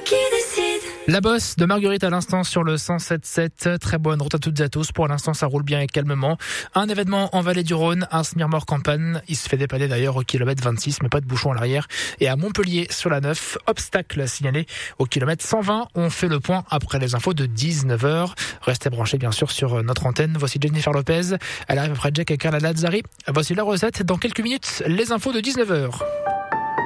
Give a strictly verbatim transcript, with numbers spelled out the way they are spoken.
qui décide. La bosse de Marguerite à l'instant sur le cent sept sept. Très bonne route à toutes et à tous. Pour l'instant, ça roule bien et calmement. Un événement en Vallée du Rhône, un Smirmor-Campagne. Il se fait dépanner d'ailleurs au kilomètre vingt-six, mais pas de bouchon à l'arrière. Et à Montpellier, sur la neuf, obstacle signalé au kilomètre cent vingt. On fait le point après les infos de dix-neuf heures. Restez branchés bien sûr sur notre antenne. Voici Jennifer Lopez. Elle arrive après Jack et Carla Lazzari. Voici la recette. Dans quelques minutes, les infos de dix-neuf heures.